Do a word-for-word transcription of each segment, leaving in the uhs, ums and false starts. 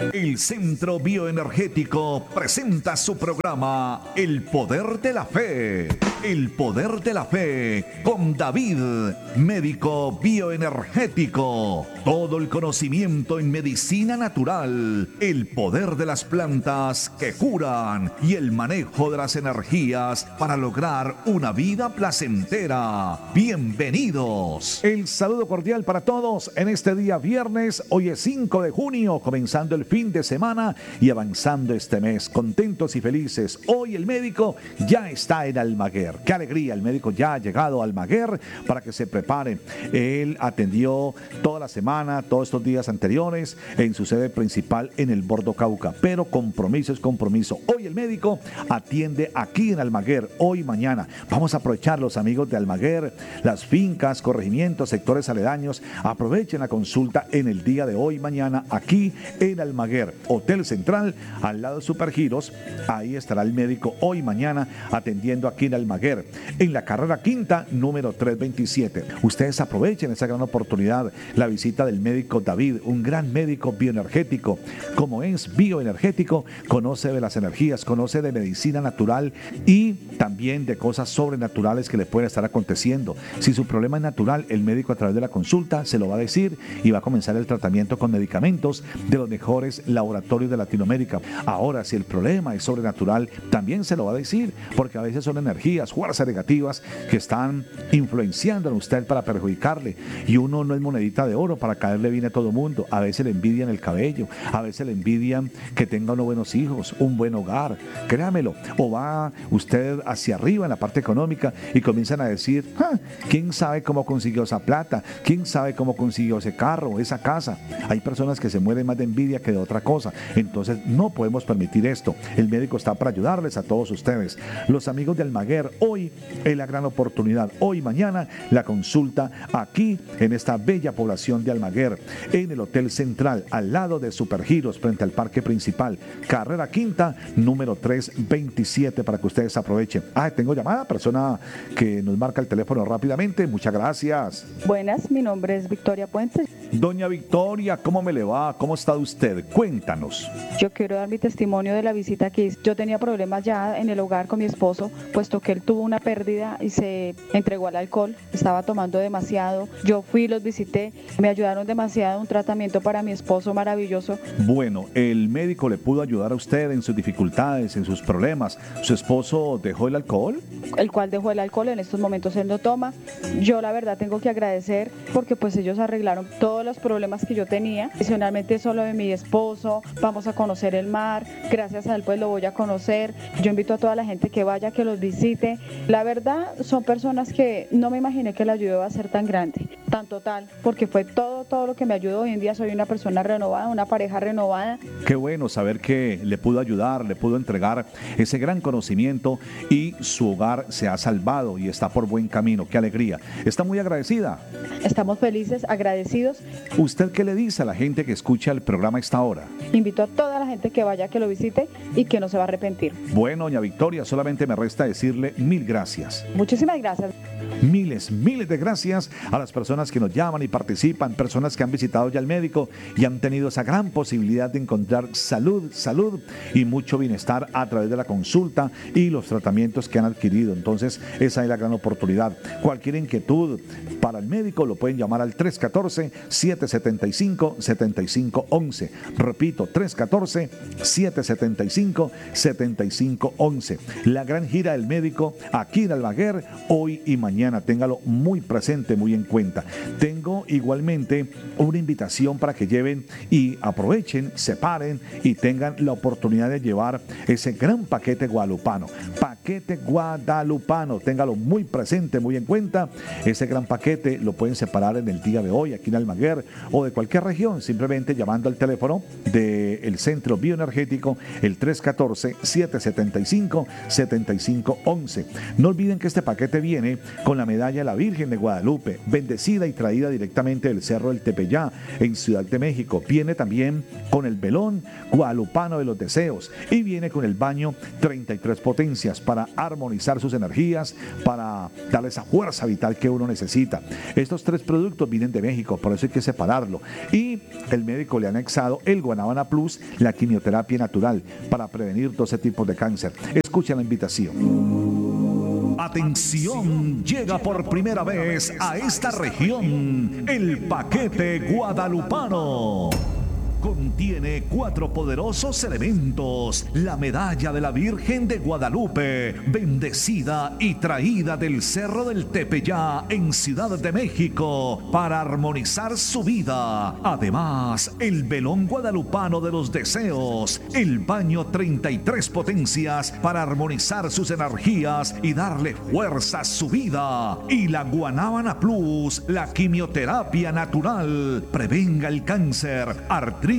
El Centro Bioenergético presenta su programa El Poder de la Fe. El Poder de la Fe con David, médico bioenergético. Todo el conocimiento en medicina natural, el poder de las plantas que curan y el manejo de las energías para lograr una vida placentera. Bienvenidos. El saludo cordial para todos en este día viernes. Hoy es cinco de junio, comenzando el fin de semana y avanzando este mes, contentos y felices. Hoy el médico ya está en Almaguer. Qué alegría, el médico ya ha llegado a Almaguer para que se prepare. Él atendió toda la semana, todos estos días anteriores, en su sede principal en el Bordo Cauca, pero compromiso es compromiso. Hoy el médico atiende aquí en Almaguer, hoy y mañana. Vamos a aprovechar, los amigos de Almaguer, las fincas, corregimientos, sectores aledaños, aprovechen la consulta en el día de hoy y mañana aquí en Almaguer, Hotel Central, al lado de Supergiros. Ahí estará el médico hoy y mañana atendiendo aquí en Almaguer, en la carrera quinta, número trescientos veintisiete. Ustedes aprovechen esa gran oportunidad, la visita del médico David, un gran médico bioenergético. Como es bioenergético, conoce de las energías, conoce de medicina natural y también de cosas sobrenaturales que le pueden estar aconteciendo. Si su problema es natural, el médico a través de la consulta se lo va a decir y va a comenzar el tratamiento con medicamentos de los mejores laboratorios de Latinoamérica. Ahora, si el problema es sobrenatural, también se lo va a decir, porque a veces son energías, fuerzas negativas que están influenciando en usted para perjudicarle, y uno no es monedita de oro para caerle bien a todo mundo. A veces le envidian el cabello, a veces le envidian que tenga unos buenos hijos, un buen hogar, créamelo. O va usted hacia arriba en la parte económica y comienzan a decir, ah, ¿quién sabe cómo consiguió esa plata? ¿Quién sabe cómo consiguió ese carro, esa casa? Hay personas que se mueren más de envidia que de otra cosa. Entonces no podemos permitir esto. El médico está para ayudarles a todos ustedes. Los amigos de Almaguer, hoy es la gran oportunidad. Hoy y mañana la consulta aquí en esta bella población de Almaguer, en el Hotel Central, al lado de Supergiros, frente al parque principal, carrera quinta, número trescientos veintisiete, para que ustedes aprovechen. Ah, tengo llamada, persona que nos marca el teléfono rápidamente. Muchas gracias. Buenas, mi nombre es Victoria Puentes. Doña Victoria, ¿cómo me le va? ¿Cómo está usted? Cuéntanos. Yo quiero dar mi testimonio de la visita que hice. Yo tenía problemas ya en el hogar con mi esposo, puesto que él tuvo una pérdida y se entregó al alcohol. Estaba tomando demasiado. Yo fui, los visité, me ayudaron demasiado, un tratamiento para mi esposo maravilloso. Bueno, el médico le pudo ayudar a usted en sus dificultades, en sus problemas. ¿Su esposo dejó el alcohol? El cual dejó el alcohol, en estos momentos él no toma. Yo la verdad tengo que agradecer porque pues ellos arreglaron todos los problemas que yo tenía. Adicionalmente solo de mi esposo, vamos a conocer el mar, gracias a él pues lo voy a conocer. Yo invito a toda la gente que vaya, que los visite. La verdad son personas que no me imaginé que la ayuda iba a ser tan grande, tan total, porque fue todo, todo lo que me ayudó. Hoy en día soy una persona renovada, una pareja renovada. Qué bueno saber que le pudo ayudar, le pudo entregar ese gran conocimiento y su hogar se ha salvado y está por buen camino. Qué alegría. ¿Está muy agradecida? Estamos felices, agradecidos. ¿Usted qué le dice a la gente que escucha el programa a esta hora? Invito a toda la gente que vaya, que lo visite y que no se va a arrepentir. Bueno, doña Victoria, solamente me resta decirle mil gracias. Muchísimas gracias. Miles, miles de gracias a las personas que nos llaman y participan, personas que han visitado ya al médico y han tenido esa gran posibilidad de encontrar salud, salud y mucho bienestar a través de la consulta y los tratamientos que han adquirido. Entonces, esa es la gran oportunidad. Cualquier inquietud para el médico lo pueden llamar al tres uno cuatro, siete siete cinco, siete cinco uno uno. Repito, tres uno cuatro, siete siete cinco, siete cinco uno uno. La gran gira del médico aquí en Almaguer, hoy y mañana. Téngalo muy presente, muy en cuenta. Tengo igualmente una invitación para que lleven y aprovechen, separen y tengan la oportunidad de llevar ese gran paquete guadalupano. Paquete guadalupano, téngalo muy presente, muy en cuenta. Ese gran paquete lo pueden separar en el día de hoy aquí en Almaguer o de cualquier región, simplemente llamando al teléfono del Centro Centro Bioenergético, el tres uno cuatro, siete siete cinco, siete cinco uno uno. No olviden que este paquete viene con la medalla de la Virgen de Guadalupe, bendecida y traída directamente del Cerro del Tepeyá, en Ciudad de México. Viene también con el velón guadalupano de los deseos y viene con el baño treinta y tres potencias para armonizar sus energías, para darle esa fuerza vital que uno necesita. Estos tres productos vienen de México, por eso hay que separarlo. Y el médico le ha anexado el Guanábana Plus, la quimioterapia natural para prevenir doce tipos de cáncer. Escuchen la invitación. Atención, llega por primera vez a esta región el paquete guadalupano. Contiene cuatro poderosos elementos: la medalla de la Virgen de Guadalupe, bendecida y traída del Cerro del Tepeyá en Ciudad de México para armonizar su vida. Además, el velón guadalupano de los deseos, el baño treinta y tres potencias para armonizar sus energías y darle fuerza a su vida. Y la Guanábana Plus, la quimioterapia natural, prevenga el cáncer, artritis,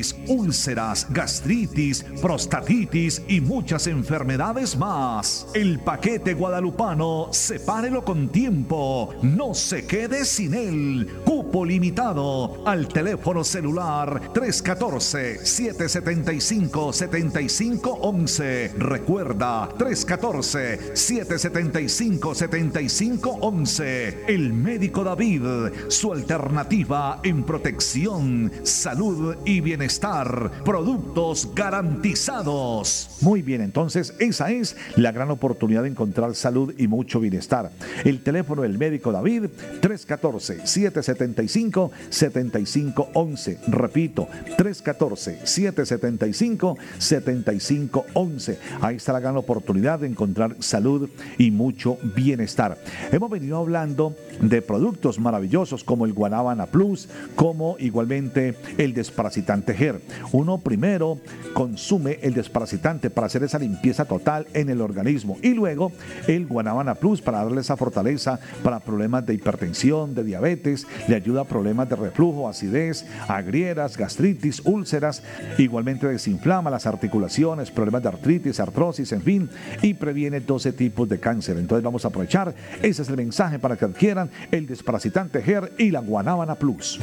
úlceras, gastritis, prostatitis y muchas enfermedades más. El paquete guadalupano, sepárelo con tiempo, no se quede sin él. Cupo limitado. Al teléfono celular tres uno cuatro, siete siete cinco, siete cinco uno uno. Recuerda, tres uno cuatro, siete siete cinco, siete cinco uno uno. El Médico David, su alternativa en protección, salud y bienestar, productos garantizados. Muy bien, entonces esa es la gran oportunidad de encontrar salud y mucho bienestar. El teléfono del Médico David, tres uno cuatro, siete siete cinco, siete cinco uno uno. Repito, tres uno cuatro, siete siete cinco, siete cinco uno uno. Ahí está la gran oportunidad de encontrar salud y mucho bienestar. Hemos venido hablando de productos maravillosos como el Guanábana Plus, como igualmente el desparasitante G E R. Uno primero consume el desparasitante para hacer esa limpieza total en el organismo y luego el Guanábana Plus para darle esa fortaleza para problemas de hipertensión, de diabetes, le ayuda a problemas de reflujo, acidez, agrieras, gastritis, úlceras, igualmente desinflama las articulaciones, problemas de artritis, artrosis, en fin, y previene doce tipos de cáncer. Entonces vamos a aprovechar, ese es el mensaje para que adquieran el desparasitante G E R y la Guanábana Plus.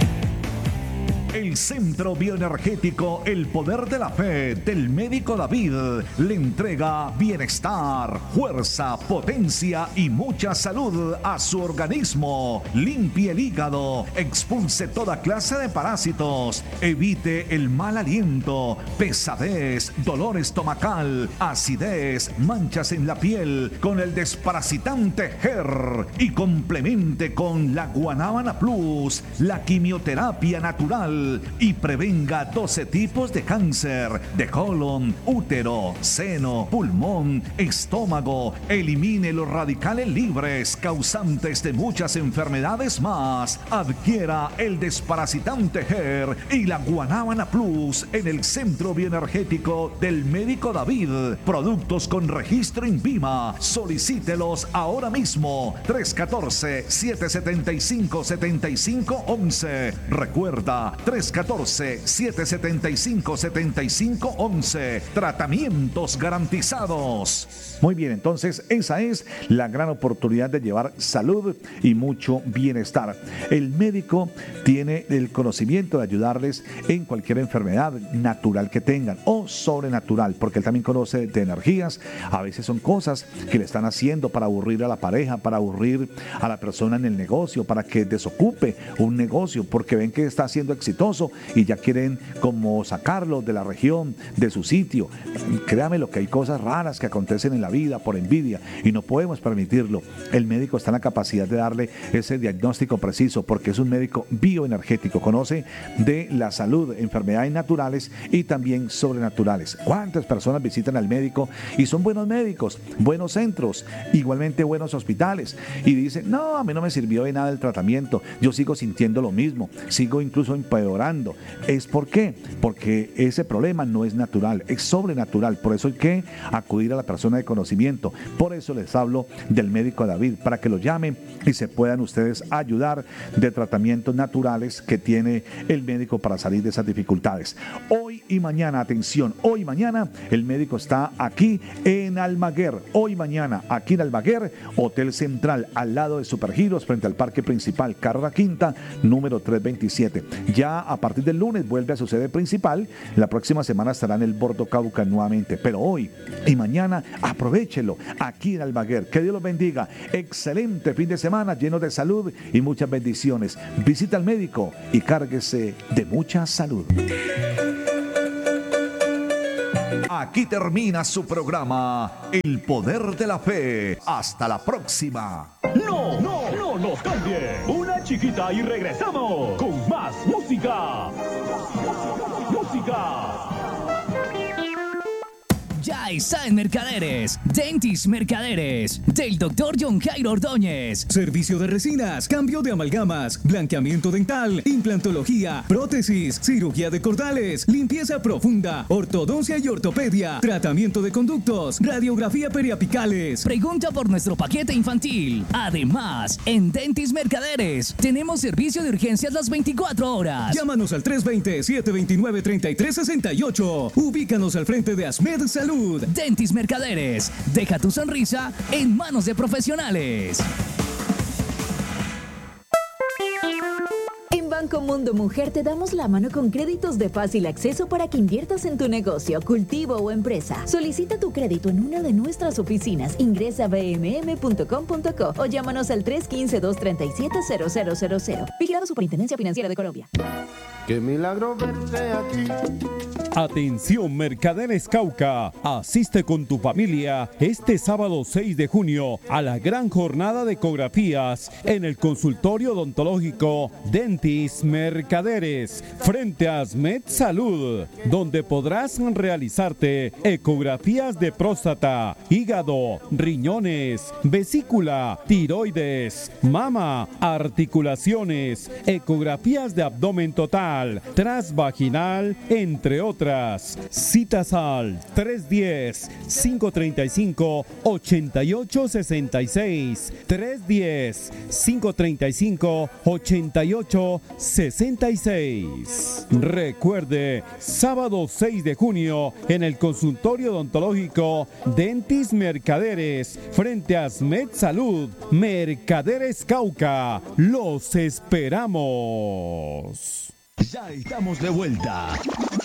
El Centro Bioenergético El Poder de la Fe del Médico David le entrega bienestar, fuerza, potencia y mucha salud a su organismo. Limpie el hígado, expulse toda clase de parásitos, evite el mal aliento, pesadez, dolor estomacal, acidez, manchas en la piel con el desparasitante G E R y complemente con la Guanábana Plus, la quimioterapia natural, y prevenga doce tipos de cáncer de colon, útero, seno, pulmón, estómago. Elimine los radicales libres causantes de muchas enfermedades más. Adquiera el desparasitante G E R y la Guanábana Plus en el Centro Bioenergético del Médico David. Productos con registro INVIMA. Solicítelos ahora mismo. tres uno cuatro, siete siete cinco, siete cinco uno uno. Recuerda, tres uno cuatro, siete siete cinco, siete cinco uno uno. Tratamientos garantizados. Muy bien, entonces esa es la gran oportunidad de llevar salud y mucho bienestar. El médico tiene el conocimiento de ayudarles en cualquier enfermedad natural que tengan o sobrenatural, porque él también conoce de energías. A veces son cosas que le están haciendo para aburrir a la pareja, para aburrir a la persona en el negocio, para que desocupe un negocio, porque ven que está siendo exitoso y ya quieren como sacarlo de la región, de su sitio. Créame lo que hay cosas raras que acontecen en la vida por envidia y no podemos permitirlo. El médico está en la capacidad de darle ese diagnóstico preciso porque es un médico bioenergético, conoce de la salud, enfermedades naturales y también sobrenaturales. ¿Cuántas personas visitan al médico y son buenos médicos, buenos centros, igualmente buenos hospitales y dicen, no, a mí no me sirvió de nada el tratamiento, yo sigo sintiendo lo mismo, sigo incluso empeorando empeorando. ¿Es por qué? Porque ese problema no es natural, es sobrenatural. Por eso hay que acudir a la persona de conocimiento. Por eso les hablo del médico David, para que lo llamen y se puedan ustedes ayudar de tratamientos naturales que tiene el médico para salir de esas dificultades. Hoy y mañana, atención, hoy y mañana el médico está aquí en Almaguer. Hoy y mañana aquí en Almaguer, Hotel Central, al lado de Supergiros, frente al parque principal, carrera quinta, número trescientos veintisiete. Ya a partir del lunes vuelve a su sede principal. La próxima semana estará en el Bordo Cauca nuevamente. Pero hoy y mañana aprovechelo aquí en Almaguer. Que Dios los bendiga. Excelente fin de semana lleno de salud y muchas bendiciones. Visita al médico y cárguese de mucha salud. Aquí termina su programa El Poder de la Fe. Hasta la próxima. No, no, no nos cambie. Una chiquita y regresamos con más música. Música. Ya está en Mercaderes, Dentis Mercaderes, del doctor John Jairo Ordóñez. Servicio de resinas, cambio de amalgamas, blanqueamiento dental, implantología, prótesis, cirugía de cordales, limpieza profunda, ortodoncia y ortopedia, tratamiento de conductos, radiografía periapicales. Pregunta por nuestro paquete infantil. Además, en Dentis Mercaderes tenemos servicio de urgencias las veinticuatro horas. Llámanos al tres dos cero, siete dos nueve, tres tres seis ocho. Ubícanos al frente de Asmed Salud. Dentis Mercaderes. Deja tu sonrisa en manos de profesionales. En Banco Mundo Mujer te damos la mano con créditos de fácil acceso para que inviertas en tu negocio, cultivo o empresa. Solicita tu crédito en una de nuestras oficinas. Ingresa a b m m punto com punto co o llámanos al tres uno cinco, dos tres siete, cero cero cero cero. Vigilado Superintendencia Financiera de Colombia. ¡Qué milagro verte aquí! Atención Mercaderes Cauca, asiste con tu familia este sábado seis de junio a la gran jornada de ecografías en el consultorio odontológico Dentis Mercaderes frente a Asmed Salud, donde podrás realizarte ecografías de próstata, hígado, riñones, vesícula, tiroides, mama, articulaciones, ecografías de abdomen total, transvaginal, entre otras. Citas al tres uno cero, cinco tres cinco, ocho ocho seis seis, tres uno cero, cinco tres cinco, ocho ocho seis seis. Recuerde, sábado seis de junio en el consultorio odontológico Dentis Mercaderes frente a Asmed Salud, Mercaderes Cauca. Los esperamos. Ya estamos de vuelta.